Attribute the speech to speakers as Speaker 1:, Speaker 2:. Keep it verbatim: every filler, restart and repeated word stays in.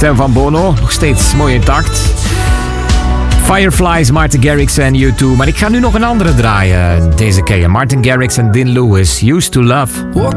Speaker 1: stem van Bono, nog steeds mooi intact. Fireflies, Martin Garrix en U twee. Maar ik ga nu nog een andere draaien. Deze keer Martin Garrix en Dean Lewis, Used to Love.